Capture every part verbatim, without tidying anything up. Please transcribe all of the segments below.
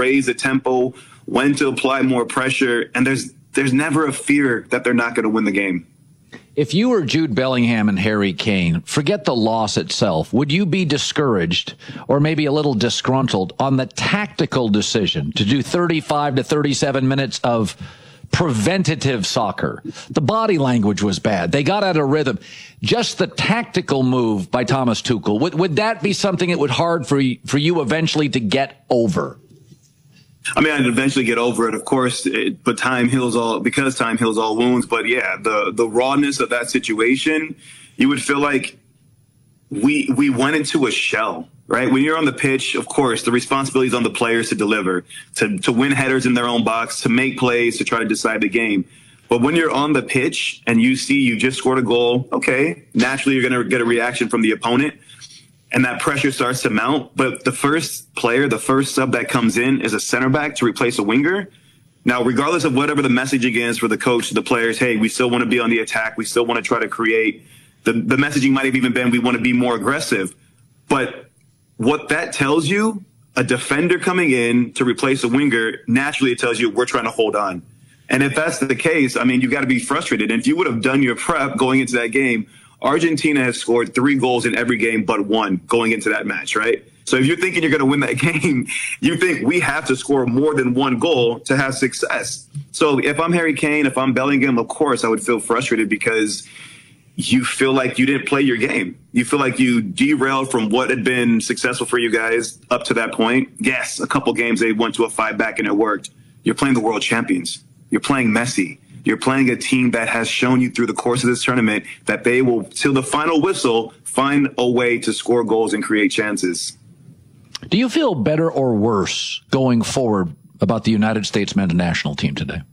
raise the tempo, when to apply more pressure. And there's there's never a fear that they're not going to win the game. If you were Jude Bellingham and Harry Kane, forget the loss itself. Would you be discouraged or maybe a little disgruntled on the tactical decision to do thirty-five to thirty-seven minutes of preventative soccer? The body language was bad. They got out of rhythm. Just the tactical move by Thomas Tuchel, would, would that be something that would hard for you, for you eventually to get over? I mean, I'd eventually get over it, of course, it, but time heals all, because time heals all wounds. But yeah, the, the rawness of that situation, you would feel like we, we went into a shell, right? When you're on the pitch, of course, the responsibility is on the players to deliver, to, to win headers in their own box, to make plays, to try to decide the game. But when you're on the pitch and you see you just scored a goal, okay, naturally you're going to get a reaction from the opponent. And that pressure starts to mount. But the first player, the first sub that comes in is a center back to replace a winger. Now, regardless of whatever the messaging is for the coach, the players, hey, we still want to be on the attack. We still want to try to create. The, the messaging might have even been we want to be more aggressive. But what that tells you, a defender coming in to replace a winger, naturally it tells you we're trying to hold on. And if that's the case, I mean, you've got to be frustrated. And if you would have done your prep going into that game, Argentina has scored three goals in every game but one going into that match, right? So if you're thinking you're going to win that game, you think we have to score more than one goal to have success. So if I'm Harry Kane, if I'm Bellingham, of course I would feel frustrated because you feel like you didn't play your game. You feel like you derailed from what had been successful for you guys up to that point. Yes, a couple games they went to a five back and it worked. You're playing the world champions. You're playing Messi. You're playing a team that has shown you through the course of this tournament that they will, till the final whistle, find a way to score goals and create chances. Do you feel better or worse going forward about the United States men's national team today?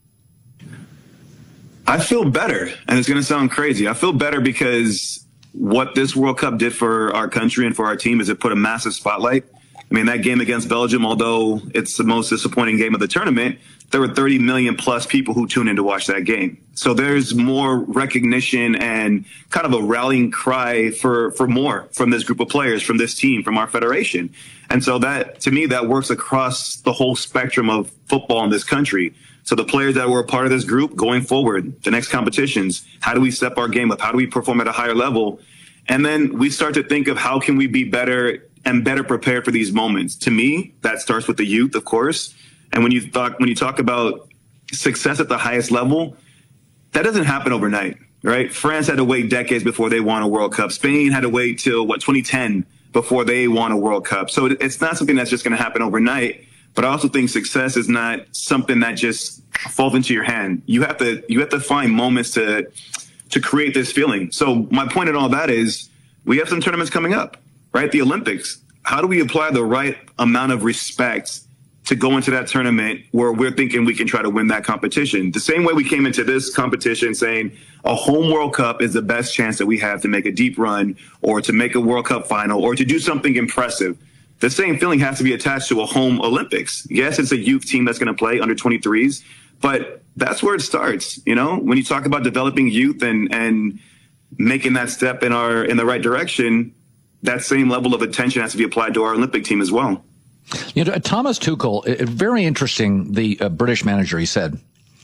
I feel better, and it's going to sound crazy. I feel better because what this World Cup did for our country and for our team is it put a massive spotlight. I mean, that game against Belgium, although it's the most disappointing game of the tournament, there were thirty million plus people who tuned in to watch that game. So there's more recognition and kind of a rallying cry for, for more from this group of players, from this team, from our federation. And so that, to me, that works across the whole spectrum of football in this country. So the players that were a part of this group going forward, the next competitions, how do we step our game up? How do we perform at a higher level? And then we start to think of how can we be better and better prepared for these moments. To me, that starts with the youth, of course. And when you talk, when you talk about success at the highest level, that doesn't happen overnight, right? France had to wait decades before they won a World Cup. Spain had to wait till, what, twenty ten before they won a World Cup. So it's not something that's just going to happen overnight. But I also think success is not something that just falls into your hand. You have to, you have to find moments to, to create this feeling. So my point in all that is we have some tournaments coming up, right? The Olympics. How do we apply the right amount of respect to go into that tournament where we're thinking we can try to win that competition? The same way we came into this competition saying a home World Cup is the best chance that we have to make a deep run or to make a World Cup final or to do something impressive. The same feeling has to be attached to a home Olympics. Yes, it's a youth team that's going to play under twenty-threes, but that's where it starts. You know, when you talk about developing youth and, and making that step in our, in the right direction, that same level of attention has to be applied to our Olympic team as well. You know, Thomas Tuchel, it, very interesting, the uh, British manager, he said,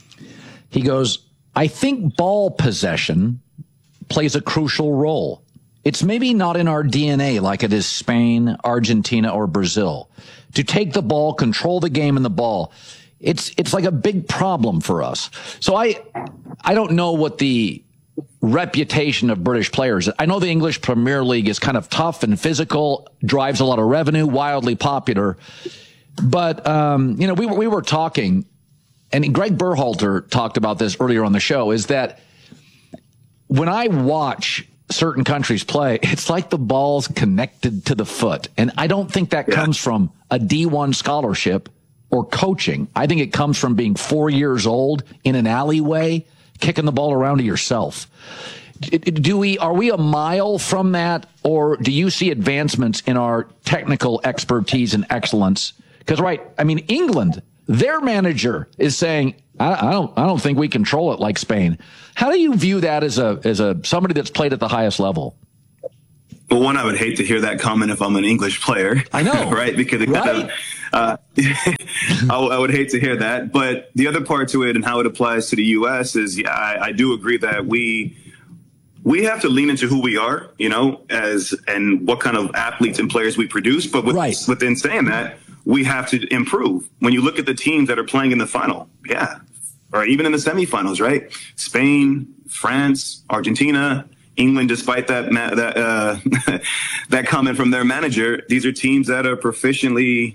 he goes, I think ball possession plays a crucial role. It's maybe not in our D N A like it is Spain, Argentina, or Brazil. To take the ball, control the game and the ball, it's it's like a big problem for us. So I I don't know what the reputation of British players. I know the English Premier League is kind of tough and physical, drives a lot of revenue, wildly popular. But, um, you know, we, we were talking, and Greg Berhalter talked about this earlier on the show, is that when I watch certain countries play, it's like the ball's connected to the foot. And I don't think that yeah. comes from a D one scholarship or coaching. I think it comes from being four years old in an alleyway, kicking the ball around to yourself. Do we, are we a mile from that, or do you see advancements in our technical expertise and excellence? Because, right, I mean, England, their manager is saying, I, I don't, I don't think we control it like Spain. How do you view that as a, as a somebody that's played at the highest level? Well, one, I would hate to hear that comment if I'm an English player. I know, right? Because it right? kind of, Uh, I, I would hate to hear that. But the other part to it and how it applies to the U S is, yeah, I, I do agree that we we have to lean into who we are, you know, as and what kind of athletes and players we produce. But with, right. within saying that, we have to improve. When you look at the teams that are playing in the final, yeah, or even in the semifinals, right? Spain, France, Argentina, England, despite that that uh, that comment from their manager, these are teams that are proficiently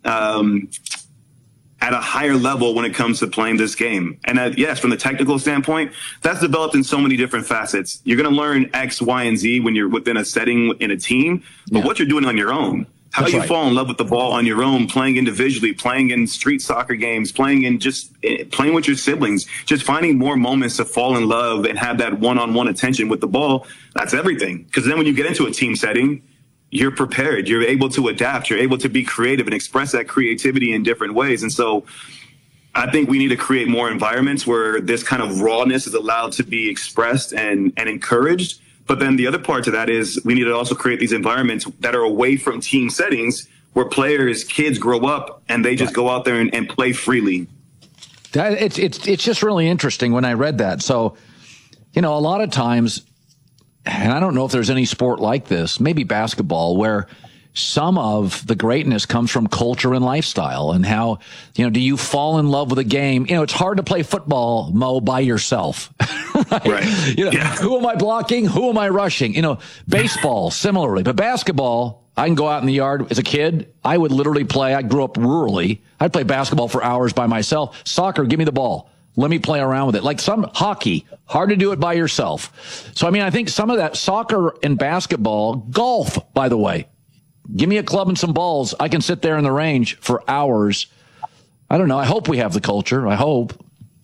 um, at a higher level when it comes to playing this game. And uh, yes, from the technical standpoint, that's developed in so many different facets. You're going to learn X, Y, and Z when you're within a setting in a team, but yeah. what you're doing on your own. How That's you right. fall in love with the ball on your own, playing individually, playing in street soccer games, playing in just playing with your siblings, just finding more moments to fall in love and have that one-on-one attention with the ball. That's everything. Because then when you get into a team setting, you're prepared. You're able to adapt. You're able to be creative and express that creativity in different ways. And so I think we need to create more environments where this kind of rawness is allowed to be expressed and, and encouraged. But then the other part to that is we need to also create these environments that are away from team settings where players, kids grow up and they just right. go out there and, and play freely. That, it's, it's, it's just really interesting when I read that. So, you know, a lot of times, and I don't know if there's any sport like this, maybe basketball, where some of the greatness comes from culture and lifestyle and how, you know, do you fall in love with a game? You know, it's hard to play football, Mo, by yourself. right? right. You know, yeah. who am I blocking? Who am I rushing? You know, baseball, similarly. But basketball, I can go out in the yard as a kid. I would literally play. I grew up rurally. I'd play basketball for hours by myself. Soccer, give me the ball. Let me play around with it. Like some hockey, hard to do it by yourself. So, I mean, I think some of that soccer and basketball, golf, by the way, give me a club and some balls. I can sit there in the range for hours. I don't know. I hope we have the culture. I hope.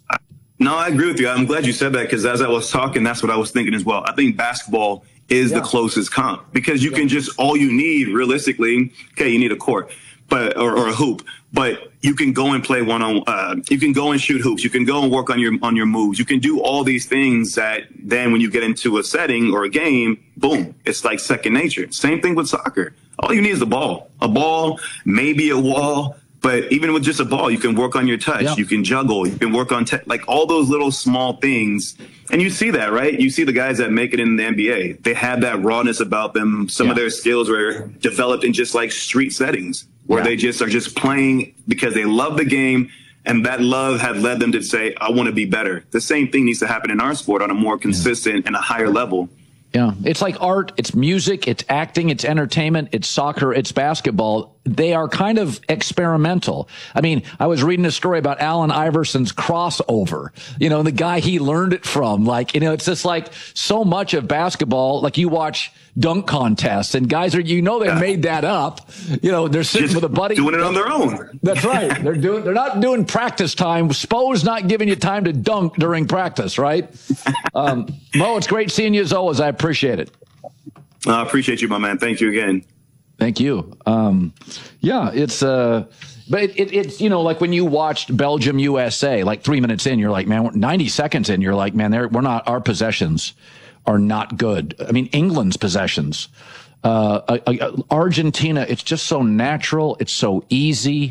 No, I agree with you. I'm glad you said that because as I was talking, that's what I was thinking as well. I think basketball is yeah. the closest comp because you yeah. can just, all you need realistically, okay, you need a court, but, or, or a hoop, but you can go and play one on, uh, you can go and shoot hoops. You can go and work on your, on your moves. You can do all these things that then when you get into a setting or a game, boom, it's like second nature. Same thing with soccer. All you need is a ball, a ball, maybe a wall. But even with just a ball, you can work on your touch. Yep. You can juggle. You can work on te- like all those little small things. And you see that, right? You see the guys that make it in the N B A. They have that rawness about them. Some yeah. of their skills were developed in just like street settings where yeah. they just are just playing because they love the game. And that love had led them to say, I want to be better. The same thing needs to happen in our sport on a more consistent yeah. and a higher level. Yeah, it's like art, it's music, it's acting, it's entertainment, it's soccer, it's basketball. They are kind of experimental. I mean, I was reading a story about Allen Iverson's crossover, you know, the guy he learned it from. Like, you know, it's just like so much of basketball, like you watch dunk contests and guys are, you know, they yeah. made that up. You know, they're sitting just with a buddy. Doing it on their own. That's right. They're doing, they're not doing practice time. Spo's not giving you time to dunk during practice, right? Um, Mo, it's great seeing you as always. I appreciate it. I uh, appreciate you, my man. Thank you again. Thank you. Um, yeah, it's, uh, but it, it, it's, you know, like when you watched Belgium, U S A, like three minutes in, you're like, man, ninety seconds in, you're like, man, we're not, our possessions are not good. I mean, England's possessions, uh, uh, uh, Argentina, it's just so natural. It's so easy.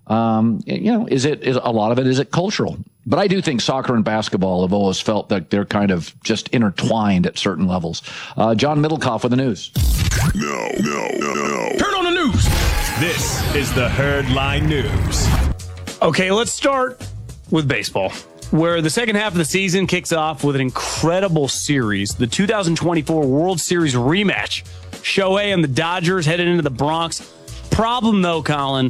Um, you know, is it, is a lot of it, is it cultural? But I do think soccer and basketball have always felt that they're kind of just intertwined at certain levels. Uh, John Middlecoff with the news. No, no, no, no. Turn on the news. This is the Herdline News. Okay, let's start with baseball, where the second half of the season kicks off with an incredible series. The two thousand twenty-four World Series rematch. Shohei and the Dodgers headed into the Bronx. Problem, though, Colin,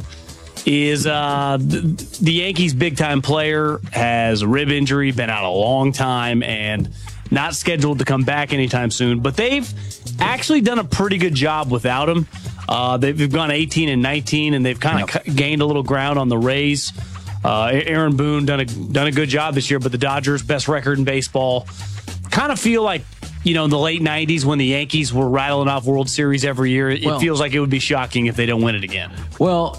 is uh, the, the Yankees' big-time player has a rib injury, been out a long time, and not scheduled to come back anytime soon. But they've actually done a pretty good job without him. Uh, they've gone eighteen and nineteen, and they've kind of yep. gained a little ground on the Rays. Uh, Aaron Boone done a done a good job this year, but the Dodgers' best record in baseball. Kind of feel like, you know, in the late nineties when the Yankees were rattling off World Series every year, it well, feels like it would be shocking if they don't win it again. Well,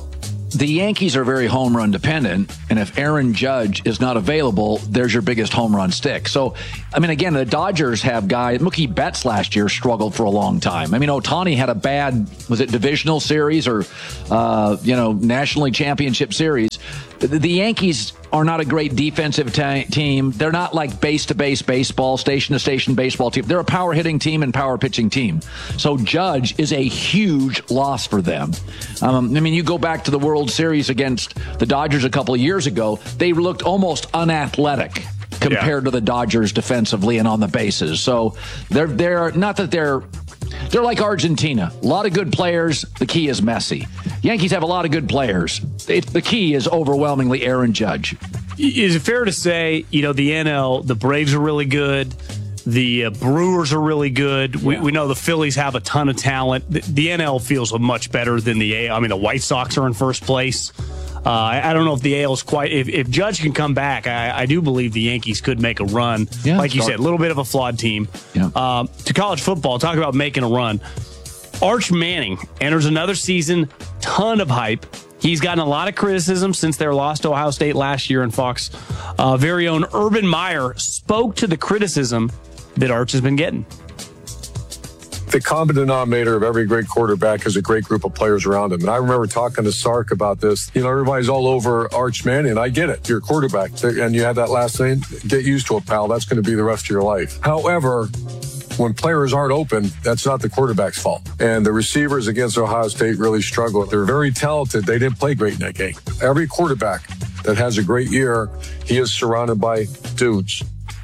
the Yankees are very home run dependent, and if Aaron Judge is not available, there's your biggest home run stick. So, I mean, again, the Dodgers have guys. Mookie Betts last year struggled for a long time. I mean, Ohtani had a bad, was it divisional series or, uh, you know, National League Championship series. The, the Yankees are not a great defensive ta- team. They're not like base-to-base baseball, station-to-station baseball team. They're a power-hitting team and power-pitching team. So Judge is a huge loss for them. Um, I mean, you go back to the World Series against the Dodgers a couple of years ago, they looked almost unathletic compared yeah. to the Dodgers defensively and on the bases. So they're they're not that they're they're like Argentina. A lot of good players. The key is Messi. Yankees have a lot of good players. It, the key is overwhelmingly Aaron Judge. Is it fair to say, you know, the N L, the Braves are really good. The uh, Brewers are really good. We, yeah. we know the Phillies have a ton of talent. The, the N L feels much better than the A L. I mean, the White Sox are in first place. Uh, I, I don't know if the A L is quite. If, if Judge can come back, I, I do believe the Yankees could make a run. Yeah, like you said, a little bit of a flawed team. Yeah. Um, to college football, talk about making a run. Arch Manning enters another season, ton of hype. He's gotten a lot of criticism since their loss to Ohio State last year, and Fox uh, very own Urban Meyer spoke to the criticism that Arch has been getting. The common denominator of every great quarterback is a great group of players around him. And I remember talking to Sark about this. You know, everybody's all over Arch Manning. I get it. You're a quarterback and you have that last name. Get used to it, pal. That's going to be the rest of your life. However, when players aren't open, that's not the quarterback's fault. And the receivers against Ohio State really struggled. They're very talented. They didn't play great in that game. Every quarterback that has a great year, he is surrounded by dudes.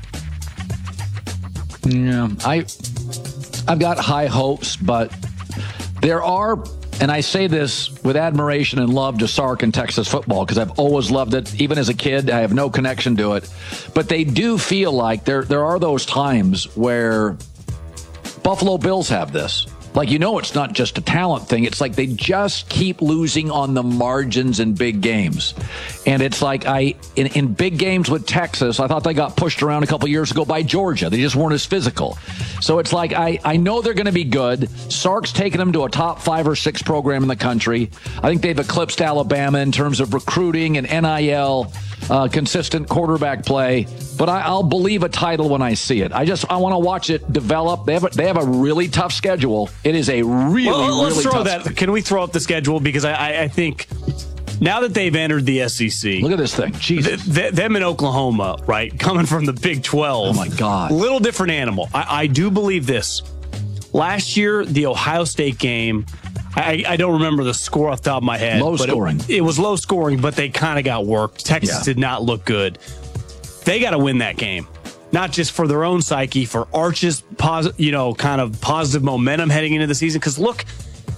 Yeah, I, I've got high hopes, but there are, and I say this with admiration and love to Sark and Texas football because I've always loved it. Even as a kid, I have no connection to it. But they do feel like there there are those times where Buffalo Bills have this. Like, you know, it's not just a talent thing. It's like they just keep losing on the margins in big games. And it's like I, in, in big games with Texas, I thought they got pushed around a couple years ago by Georgia. They just weren't as physical. So it's like I, I know they're going to be good. Sark's taken them to a top five or six program in the country. I think they've eclipsed Alabama in terms of recruiting and N I L, uh, consistent quarterback play. But I, I'll believe a title when I see it. I just I want to watch it develop. They have a, they have a really tough schedule. It is a really, well, let's really throw tough that. Can we throw up the schedule? Because I, I, I think now that they've entered the S E C. Look at this thing. Jesus. Th- th- them in Oklahoma, right? Coming from the Big twelve. Oh, my God. Little different animal. I, I do believe this. Last year, the Ohio State game, I, I don't remember the score off the top of my head. Low but scoring. It, it was low scoring, but they kind of got worked. Texas yeah. did not look good. They got to win that game. Not just for their own psyche, for Arch's, posi- you know, kind of positive momentum heading into the season. Because look,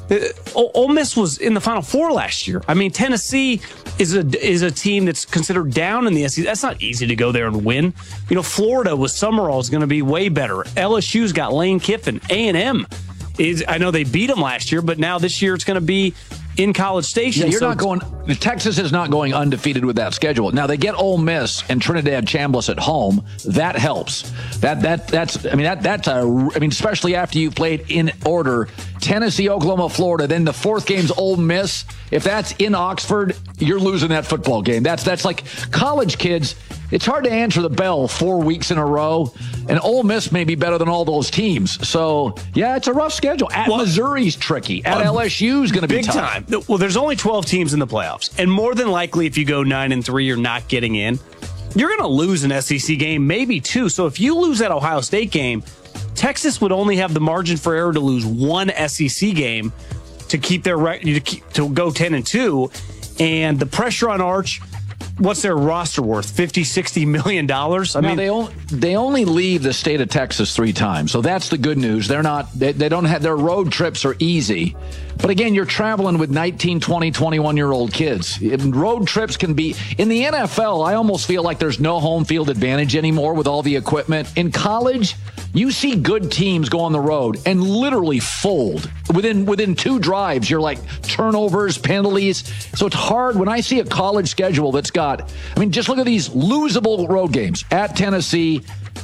Ole Miss was in the Final Four last year. I mean, Tennessee is a is a team that's considered down in the S E C. That's not easy to go there and win. You know, Florida with Summerall is going to be way better. L S U's got Lane Kiffin. A and M is. I know they beat them last year, but now this year it's going to be in College Station. Yeah, you're so not going. Texas is not going undefeated with that schedule. Now they get Ole Miss and Trinidad Chambliss at home. That helps. That that that's. I mean that that's a. I mean especially after you played in order Tennessee, Oklahoma, Florida. Then the fourth game's Ole Miss. If that's in Oxford, you're losing that football game. That's that's like college kids. It's hard to answer the bell four weeks in a row, and Ole Miss may be better than all those teams. So, yeah, it's a rough schedule. At well, Missouri's tricky. At uh, L S U's going to be big tough. time. Well, there's only twelve teams in the playoffs, and more than likely, if you go nine and three, you're not getting in. You're going to lose an S E C game, maybe two. So if you lose that Ohio State game, Texas would only have the margin for error to lose one S E C game to keep their to, keep, to go ten and two, and the pressure on Arch. What's their roster worth? fifty, sixty million dollars? I now mean, they only, they only leave the state of Texas three times. So that's the good news. They're not, they, they don't have, their road trips are easy. But again, you're traveling with nineteen, twenty, twenty-one year old kids. Road trips can be, in the N F L, I almost feel like there's no home field advantage anymore with all the equipment. In college, you see good teams go on the road and literally fold. Within within two drives, you're like turnovers, penalties. So it's hard when I see a college schedule that's got, I mean, just look at these losable road games at Tennessee,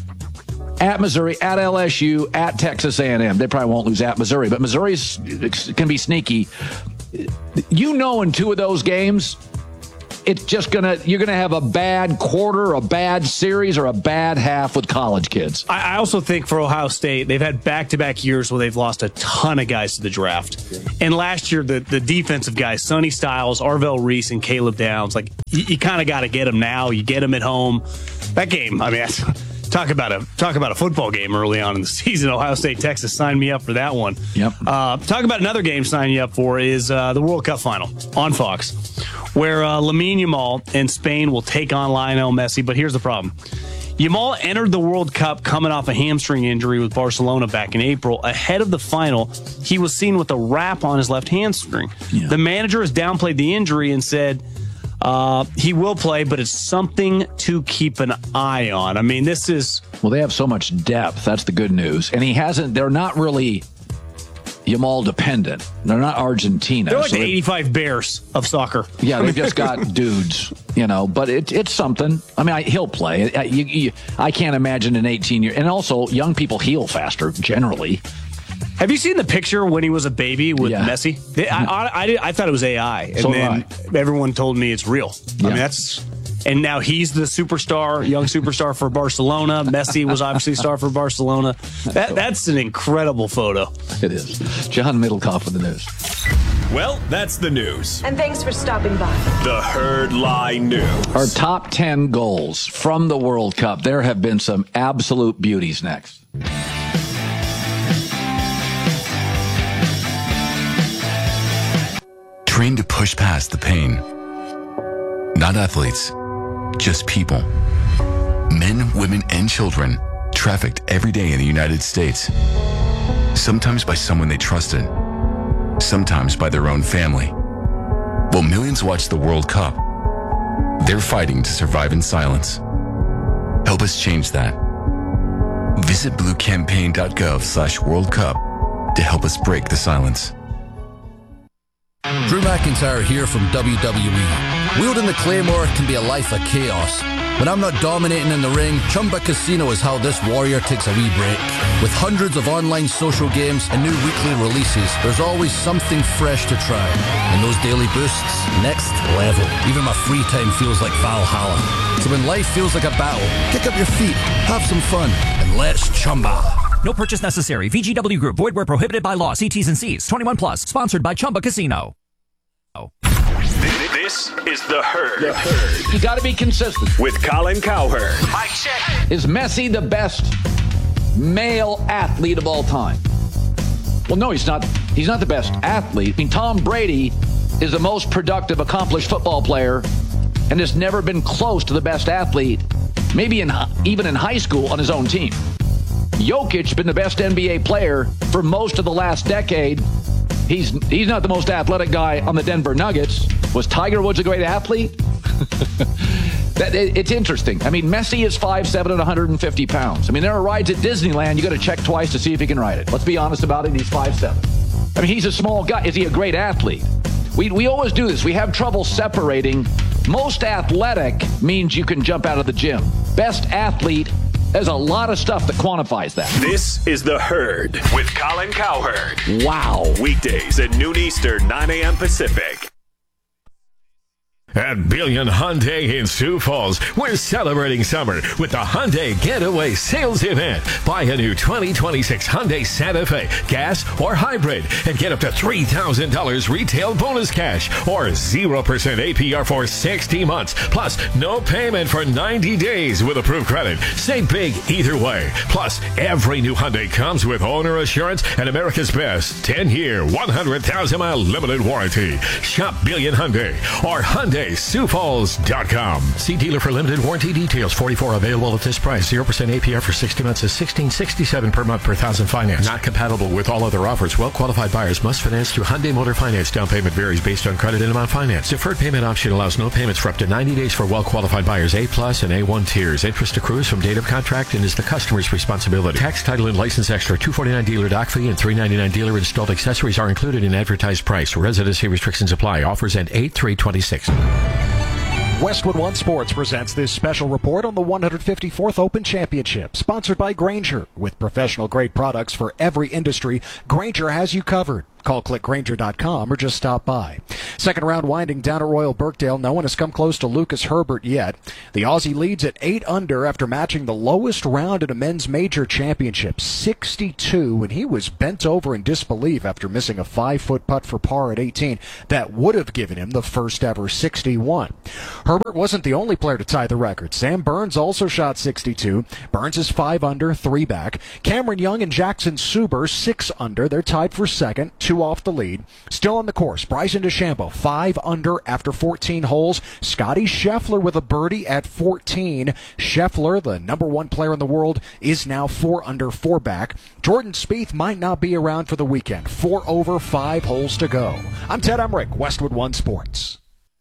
at Missouri, at L S U, at Texas A and M. They probably won't lose at Missouri, but Missouri can be sneaky. you know, in two of those games, it's just gonna you're gonna have a bad quarter, a bad series, or a bad half with college kids. I, I also think for Ohio State, they've had back-to-back years where they've lost a ton of guys to the draft. And last year, the, the defensive guys, Sonny Styles, Arvell Reese, and Caleb Downs, like you, you kind of got to get them now. You get them at home. That game, I mean, that's, talk about a talk about a football game early on in the season. Ohio State, Texas, signed me up for that one. Yep. Uh, talk about another game signing you up for is uh, the World Cup final on Fox, where uh, Lamine Yamal and Spain will take on Lionel Messi. But here's the problem. Yamal entered the World Cup coming off a hamstring injury with Barcelona back in April. Ahead of the final, he was seen with a wrap on his left hamstring. Yeah. The manager has downplayed the injury and said uh, he will play, but it's something to keep an eye on. I mean, this is... Well, they have so much depth. That's the good news. And he hasn't... They're not really... Yamal dependent. They're not Argentina. They're like so the eighty-five Bears of soccer. Yeah, they've just got dudes, you know. But it, it's something. I mean, I, he'll play. I, you, you, I can't imagine an eighteen-year... And also, young people heal faster, generally. Have you seen the picture when he was a baby with yeah. Messi? I, I, I, I thought it was A I. And so then everyone told me it's real. Yeah. I mean, that's... And now he's the superstar, young superstar for Barcelona. Messi was obviously a star for Barcelona. That That's an incredible photo. It is. John Middlecoff with the news. Well, that's the news. And thanks for stopping by. The Herd Lie News. Our top ten goals from the World Cup. There have been some absolute beauties next. Train to push past the pain. Not athletes, just people. Men, women, and children trafficked every day in the United States. Sometimes by someone they trusted, sometimes by their own family. While millions watch the World Cup, they're fighting to survive in silence. Help us change that. Visit bluecampaign.gov slash World Cup to help us break the silence. Drew McIntyre here from W W E. Wielding the Claymore can be a life of chaos. When I'm not dominating in the ring, Chumba Casino is how this warrior takes a wee break. With hundreds of online social games and new weekly releases, there's always something fresh to try. And those daily boosts, next level. Even my free time feels like Valhalla. So when life feels like a battle, kick up your feet, have some fun, and let's Chumba. No purchase necessary. V G W Group. Void where prohibited by law. See T's and C's. twenty-one plus. Sponsored by Chumba Casino. Oh. This is The Herd. The Herd. You got to be consistent. With Colin Cowherd. Mike check. Is Messi the best male athlete of all time? Well, no, he's not. He's not the best athlete. I mean, Tom Brady is the most productive, accomplished football player and has never been close to the best athlete, maybe in even in high school on his own team. Jokic been the best N B A player for most of the last decade. He's he's not the most athletic guy on the Denver Nuggets. Was Tiger Woods a great athlete? that it, It's interesting. I mean, Messi is five seven and one hundred fifty pounds. I mean, there are rides at Disneyland you got to check twice to see if he can ride it. Let's be honest about it. He's five seven. I mean, he's a small guy. Is he a great athlete? We we always do this. We have trouble separating. Most athletic means you can jump out of the gym. Best athlete, there's a lot of stuff that quantifies that. This is The Herd with Colin Cowherd. Wow. Weekdays at noon Eastern, nine a.m. Pacific. At Billion Hyundai in Sioux Falls, we're celebrating summer with the Hyundai Getaway Sales Event. Buy a new twenty twenty-six Hyundai Santa Fe, gas or hybrid, and get up to three thousand dollars retail bonus cash or zero percent A P R for sixty months, plus no payment for ninety days with approved credit. Save big either way. Plus, every new Hyundai comes with owner assurance and America's best ten-year, one hundred thousand mile limited warranty. Shop Billion Hyundai or Hyundai Sioux Falls dot com. See dealer for limited warranty details. forty-four available at this price. zero percent A P R for sixty months is sixteen sixty-seven per month per thousand finance. Not compatible with all other offers. Well-qualified buyers must finance through Hyundai Motor Finance. Down payment varies based on credit and amount financed. Deferred payment option allows no payments for up to ninety days for well-qualified buyers. A plus and A one tiers. Interest accrues from date of contract and is the customer's responsibility. Tax, title, and license extra. two forty-nine dealer dock fee and three ninety-nine dealer installed accessories are included in advertised price. Residency restrictions apply. Offers end eight three twenty-six. Westwood One Sports presents this special report on the one hundred fifty-fourth Open Championship, sponsored by Grainger. With professional-grade products for every industry, Grainger has you covered. Call click Grainger dot com or just stop by. Second round winding down at Royal Birkdale. No one has come close to Lucas Herbert yet. The Aussie leads at eight under after matching the lowest round in a men's major championship, sixty-two, and he was bent over in disbelief after missing a five-foot putt for par at eighteen. That would have given him the first ever sixty-one. Herbert wasn't the only player to tie the record. Sam Burns also shot sixty-two. Burns is five under, three back. Cameron Young and Jackson Suber, six under. They're tied for second, two off the lead. Still on the course, Bryson DeChambeau, five under after fourteen holes. Scotty Scheffler with a birdie at fourteen. Scheffler, the number one player in the world, is now four under, four back. Jordan Spieth might not be around for the weekend. Four over, five holes to go. I'm Ted Emmerich, Westwood One Sports.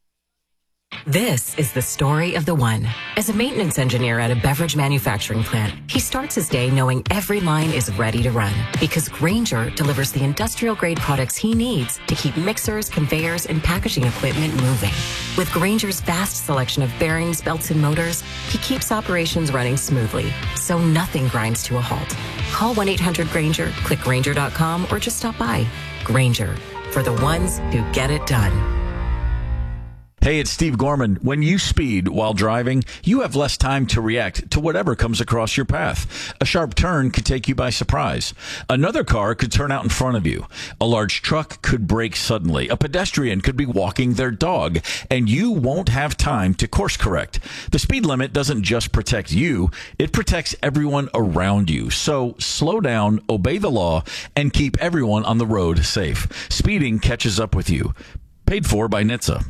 This is the story of the one. As a maintenance engineer at a beverage manufacturing plant, he starts his day knowing every line is ready to run because Grainger delivers the industrial-grade products he needs to keep mixers, conveyors, and packaging equipment moving. With Grainger's vast selection of bearings, belts, and motors, he keeps operations running smoothly, so nothing grinds to a halt. Call one eight hundred Grainger, click Grainger dot com, or just stop by. Grainger, for the ones who get it done. Hey, it's Steve Gorman. When you speed while driving, you have less time to react to whatever comes across your path. A sharp turn could take you by surprise. Another car could turn out in front of you. A large truck could brake suddenly. A pedestrian could be walking their dog, and you won't have time to course correct. The speed limit doesn't just protect you, it protects everyone around you. So slow down, obey the law, and keep everyone on the road safe. Speeding catches up with you. Paid for by N H T S A.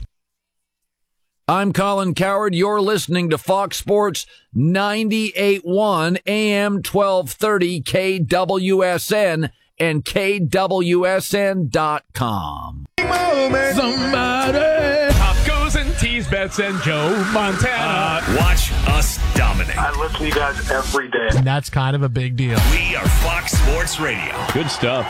I'm Colin Cowherd. You're listening to Fox Sports ninety-eight point one A M twelve thirty K W S N and K W S N dot com. Somebody. Tacos and teas, bets and Joe Montana. Uh, watch us dominate. I listen to you guys every day. And that's kind of a big deal. We are Fox Sports Radio. Good stuff.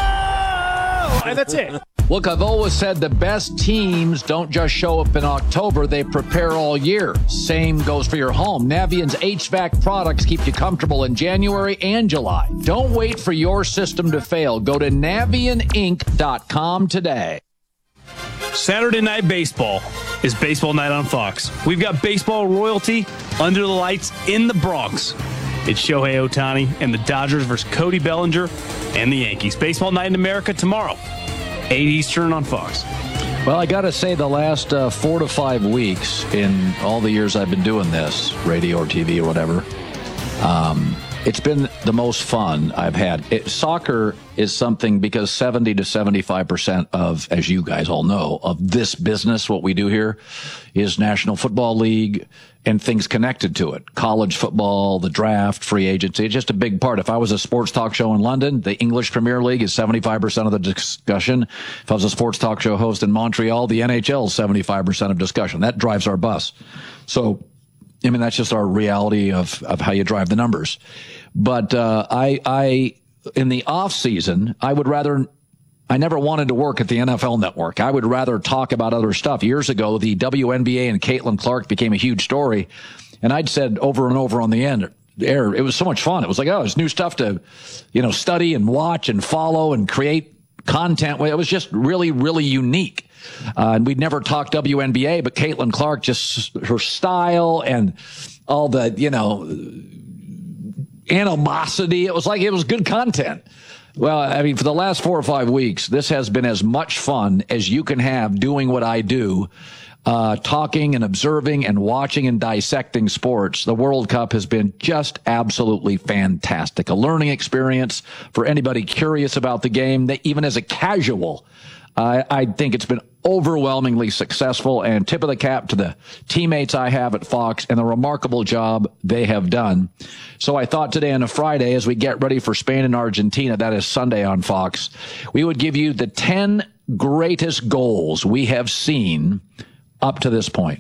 Whoa! And that's it. Look, I've always said the best teams don't just show up in October, they prepare all year. Same goes for your home. Navient's H V A C products keep you comfortable in January and July. Don't wait for your system to fail. Go to Navient Inc dot com today. Saturday Night Baseball is baseball night on Fox. We've got baseball royalty under the lights in the Bronx. It's Shohei Ohtani and the Dodgers versus Cody Bellinger and the Yankees. Baseball night in America tomorrow. eight Eastern on Fox. Well, I got to say the last uh, four to five weeks in all the years I've been doing this, radio or T V or whatever, um, it's been the most fun I've had. It, soccer is something because seventy to seventy-five percent of, as you guys all know, of this business, what we do here, is National Football League and things connected to it. College football, the draft, free agency. It's just a big part. If I was a sports talk show in London, the English Premier League is seventy-five percent of the discussion. If I was a sports talk show host in Montreal, the N H L is seventy-five percent of discussion. That drives our bus. So, I mean, that's just our reality of, of how you drive the numbers. But, uh, I, I, in the off season, I would rather, I never wanted to work at the N F L Network. I would rather talk about other stuff. Years ago, the W N B A and Caitlin Clark became a huge story. And I'd said over and over on the end, air, it was so much fun. It was like, oh, there's new stuff to, you know, study and watch and follow and create content. It was just really, really unique. Uh, and we'd never talked W N B A, but Caitlin Clark, just her style and all the, you know, animosity. It was like, it was good content. Well, I mean, for the last four or five weeks, this has been as much fun as you can have doing what I do, uh, talking and observing and watching and dissecting sports. The World Cup has been just absolutely fantastic. A learning experience for anybody curious about the game, that even as a casual, uh, I think it's been overwhelmingly successful, and tip of the cap to the teammates I have at Fox and the remarkable job they have done. So I thought today on a Friday, as we get ready for Spain and Argentina, that is Sunday on Fox, we would give you the ten greatest goals we have seen up to this point.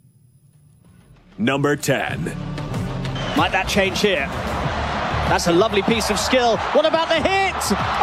Number ten. Might that change here? That's a lovely piece of skill. What about the hit?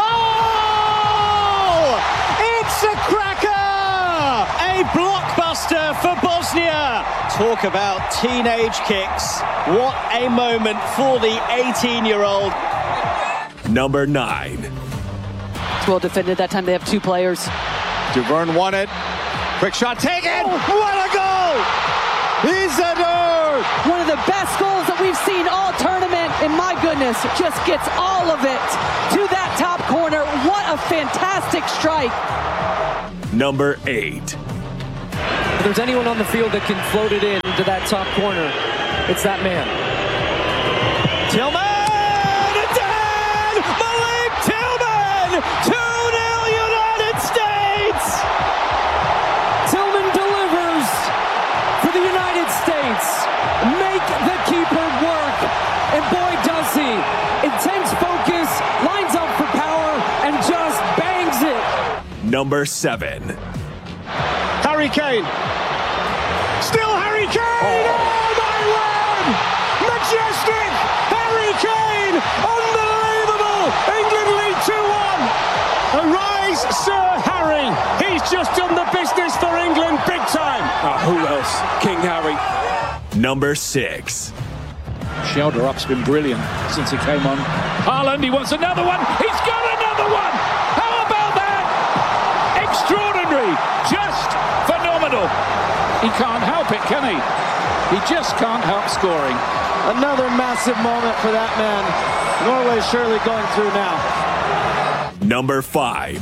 Oh! It's a cracker! A blockbuster for Bosnia. Talk about teenage kicks. What a moment for the eighteen-year-old. Number nine. It's well defended. That time they have two players. Duvern won it. Quick shot taken. Oh, what a goal! Isidore! One of the best goals that we've seen all tournament. And my goodness, just gets all of it to that top corner. What a fantastic strike. Number eight. If there's anyone on the field that can float it in to that top corner, it's that man. Tillman! It's in! Malik Tillman! two nil United States! Tillman delivers for the United States. Make the keeper work. And boy, does he. Intense focus, lines up for power, and just bangs it. Number seven. Harry Kane. Still Harry Kane! Oh, oh my word! Majestic! Harry Kane! Unbelievable! England lead two one! Arise, Sir Harry! He's just done the business for England big time! Oh, who else? King Harry. Number six. Shelder up's been brilliant since he came on. Haaland, he wants another one. He's got another one. How about that? Extraordinary. Just phenomenal. He can't help it, can he? He just can't help scoring. Another massive moment for that man. Norway surely going through now. Number five.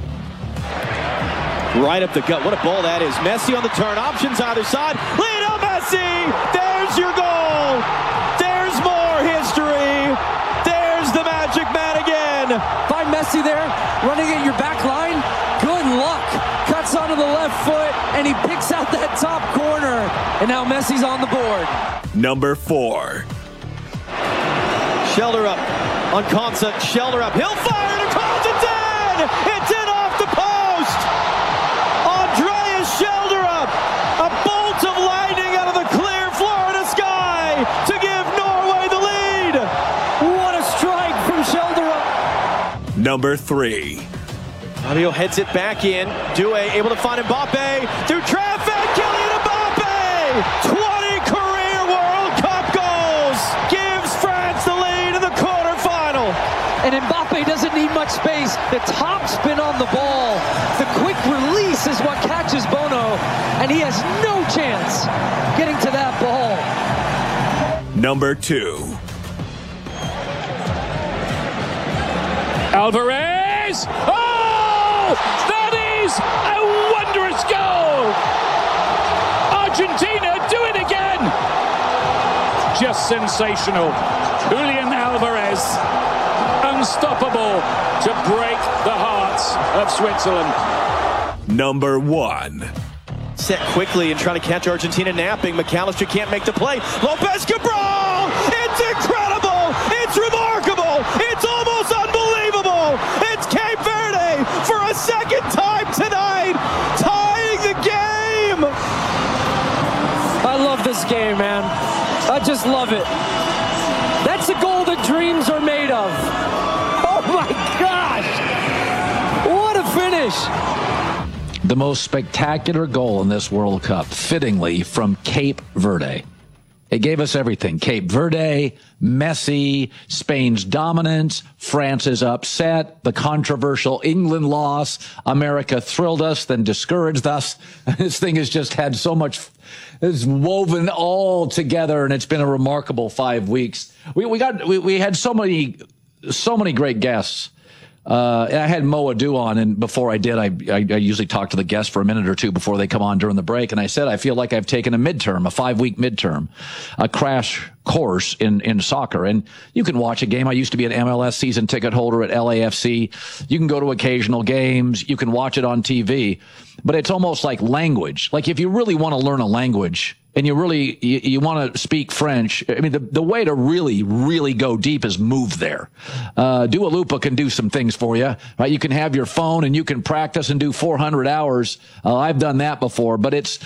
Right up the gut. What a ball that is. Messi on the turn. Options either side. Lionel Messi! There's your goal! There's more history! There's the magic man again! Find Messi there, running at your back line. Good luck. Cuts onto the left foot, and he picks out that top corner. And now Messi's on the board. Number four. Shelder up on Konsa. Shelder up. He'll fire and Konsa's in! It's in off the post! Andreas Shelder up! A bolt of lightning out of the clear Florida sky to give Norway the lead! What a strike from Shelder up! Number three. Fabio heads it back in. Due able to find Mbappe through traffic. Kylian Mbappe! twenty career World Cup goals! Gives France the lead in the quarterfinal. And Mbappe doesn't need much space. The top spin on the ball. The quick release is what catches Bono. And he has no chance getting to that ball. Number two. Alvarez! Oh! That is a wondrous goal! Argentina do it again! Just sensational. Julian Alvarez, unstoppable to break the hearts of Switzerland. Number one. Set quickly and trying to catch Argentina napping. McAllister can't make the play. Lopez Cabral! It's incredible! It's remarkable! It's almost unbelievable! It's Cape Verde for a second time tonight, tying the game! I love this game, man. I just love it. That's a goal that dreams are made of. Oh my gosh! What a finish! The most spectacular goal in this World Cup, fittingly, from Cape Verde. It gave us everything. Cape Verde, Messi, Spain's dominance, France's upset, the controversial England loss. America thrilled us, then discouraged us. This thing has just had so much, it's woven all together, and it's been a remarkable five weeks. We, we got, we, we had so many, so many great guests. Uh, I had Mo Adu on, and before I did, I, I, I usually talk to the guests for a minute or two before they come on during the break. And I said, I feel like I've taken a midterm, a five week midterm, a crash course in, in soccer. And you can watch a game. I used to be an M L S season ticket holder at L A F C. You can go to occasional games. You can watch it on T V, but it's almost like language. Like if you really want to learn a language, and you really, you, you want to speak French, I mean, the, the way to really, really go deep is move there. Uh, Dua Lipa can do some things for you, right? You can have your phone and you can practice and do four hundred hours. Uh, I've done that before, but it's,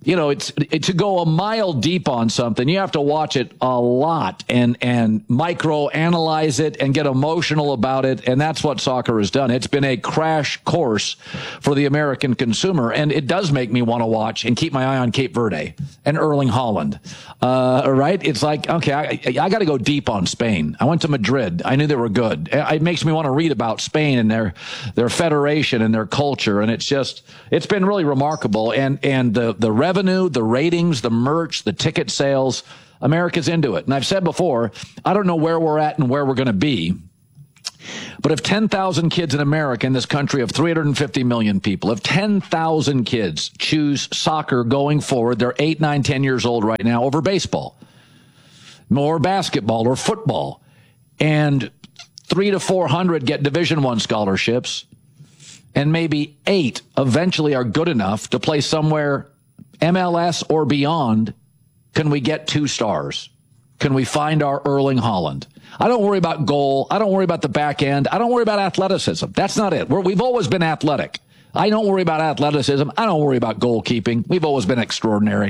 you know, it's it, to go a mile deep on something, you have to watch it a lot and and micro analyze it and get emotional about it. And that's what soccer has done. It's been a crash course for the American consumer. And it does make me want to watch and keep my eye on Cape Verde and Erling Haaland. Uh, right? It's like, okay, I, I got to go deep on Spain. I went to Madrid. I knew they were good. It makes me want to read about Spain and their their federation and their culture. And it's just, it's been really remarkable. And, and the, the revenue, the ratings, the merch, the ticket sales, America's into it. And I've said before, I don't know where we're at and where we're going to be. But if ten thousand kids in America, in this country of three hundred fifty million people, if ten thousand kids choose soccer going forward, they're eight, nine, ten years old right now, over baseball, or basketball, or football, and three to four hundred get Division One scholarships, and maybe eight eventually are good enough to play somewhere M L S or beyond, can we get two stars? Can we find our Erling Haaland? I don't worry about goal. I don't worry about the back end. I don't worry about athleticism. That's not it. We're, we've always been athletic. I don't worry about athleticism. I don't worry about goalkeeping. We've always been extraordinary.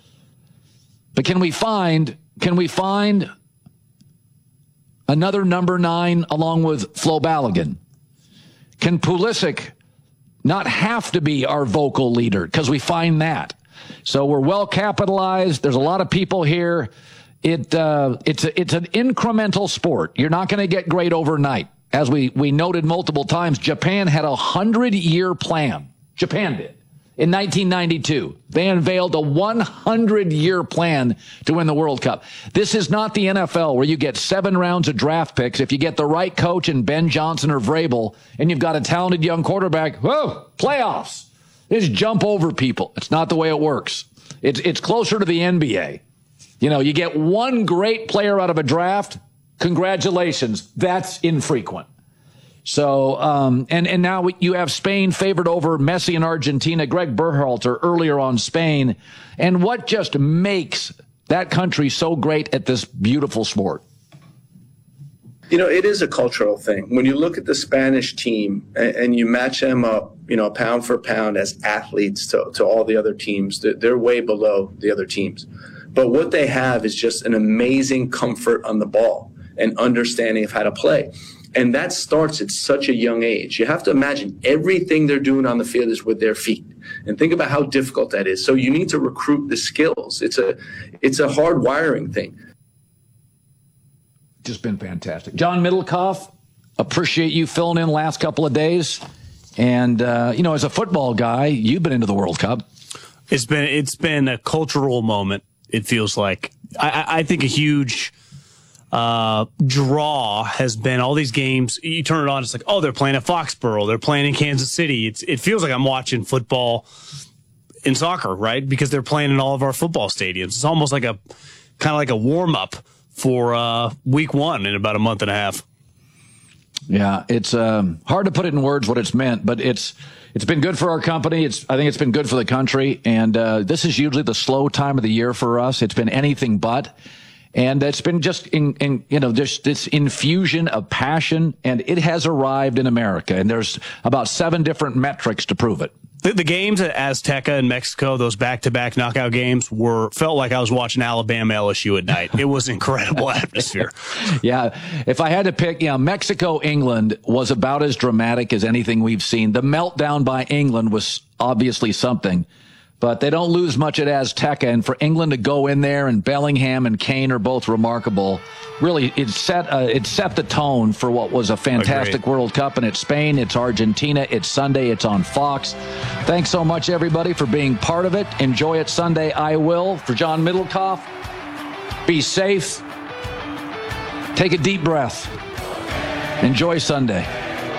But can we find, can we find another number nine along with Flo Balogun? Can Pulisic not have to be our vocal leader? Because we find that. So we're well capitalized. There's a lot of people here. It uh, it's a, it's an incremental sport. You're not going to get great overnight. As we, we noted multiple times, Japan had a hundred-year plan. Japan did. In nineteen ninety-two, they unveiled a hundred-year plan to win the World Cup. This is not the N F L where you get seven rounds of draft picks. If you get the right coach in Ben Johnson or Vrabel, and you've got a talented young quarterback, whoa, playoffs. Just jump over people. It's not the way it works. It's it's closer to the N B A. You know, you get one great player out of a draft. Congratulations. That's infrequent. So, um, and, and now you have Spain favored over Messi and Argentina. Greg Berhalter earlier on Spain. And what just makes that country so great at this beautiful sport? You know, it is a cultural thing. When you look at the Spanish team and, and you match them up, you know, pound for pound as athletes to, to all the other teams, they're, they're way below the other teams. But what they have is just an amazing comfort on the ball and understanding of how to play. And that starts at such a young age. You have to imagine everything they're doing on the field is with their feet. And think about how difficult that is. So you need to recruit the skills. It's a, it's a hard wiring thing. Just been fantastic. John Middlecoff, appreciate you filling in the last couple of days. And, uh, you know, as a football guy, you've been into the World Cup. It's been, it's been a cultural moment. It feels like. I, I think a huge uh, draw has been all these games. You turn it on, it's like, oh, they're playing at Foxborough. They're playing in Kansas City. It's, it feels like I'm watching football in soccer, right? Because they're playing in all of our football stadiums. It's almost like a kind of like a warm-up for uh, week one in about a month and a half. Yeah, it's um, hard to put it in words what it's meant, but it's it's been good for our company. It's I think it's been good for the country, and uh, this is usually the slow time of the year for us. It's been anything but, and it's been just in, in you know just this infusion of passion, and it has arrived in America. And there's about seven different metrics to prove it. The, the games at Azteca in Mexico, those back-to-back knockout games, were felt like I was watching Alabama L S U at night. It was an incredible atmosphere. Yeah, if I had to pick, you know, Mexico, England was about as dramatic as anything we've seen. The meltdown by England was obviously something, but they don't lose much at Azteca. And for England to go in there, and Bellingham and Kane are both remarkable. Really, it set uh, it set the tone for what was a fantastic Agreed. World Cup. And it's Spain, it's Argentina, it's Sunday, it's on Fox. Thanks so much, everybody, for being part of it. Enjoy it Sunday. I will. For John Middlecoff, be safe. Take a deep breath. Enjoy Sunday.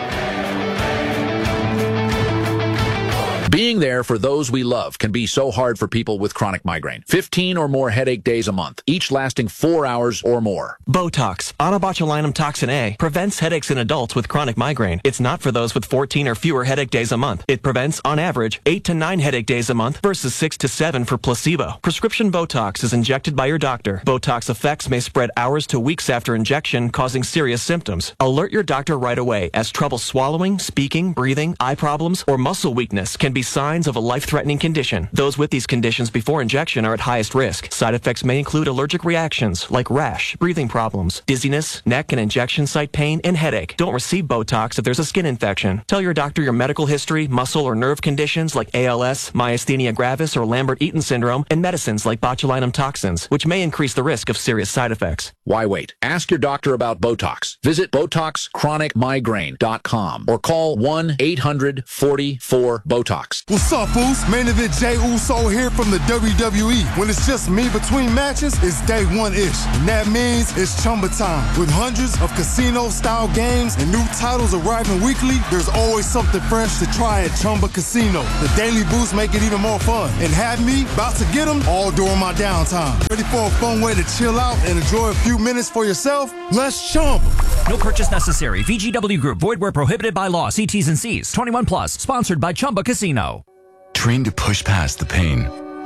Being there for those we love can be so hard for people with chronic migraine. fifteen or more headache days a month, each lasting four hours or more. Botox, onabotulinum toxin A, prevents headaches in adults with chronic migraine. It's not for those with fourteen or fewer headache days a month. It prevents, on average, eight to nine headache days a month versus six to seven for placebo. Prescription Botox is injected by your doctor. Botox effects may spread hours to weeks after injection, causing serious symptoms. Alert your doctor right away, as trouble swallowing, speaking, breathing, eye problems, or muscle weakness can be signs of a life-threatening condition. Those with these conditions before injection are at highest risk. Side effects may include allergic reactions like rash, breathing problems, dizziness, neck and injection site pain, and headache. Don't receive Botox if there's a skin infection. Tell your doctor your medical history, muscle or nerve conditions like A L S, myasthenia gravis, or Lambert-Eaton syndrome, and medicines like botulinum toxins, which may increase the risk of serious side effects. Why wait? Ask your doctor about Botox. Visit Botox Chronic Migraine dot com or call one eight hundred forty-four Botox. What's up, Foos? Main event Jey Uso here from the W W E. When it's just me between matches, it's day one-ish. And that means it's Chumba time. With hundreds of casino-style games and new titles arriving weekly, there's always something fresh to try at Chumba Casino. The daily boosts make it even more fun. And have me about to get them all during my downtime. Ready for a fun way to chill out and enjoy a few minutes for yourself? Let's Chumba. No purchase necessary. V G W Group. Void where prohibited by law. See T's and C's. twenty-one plus. Sponsored by Chumba Casino. Trained to push past the pain.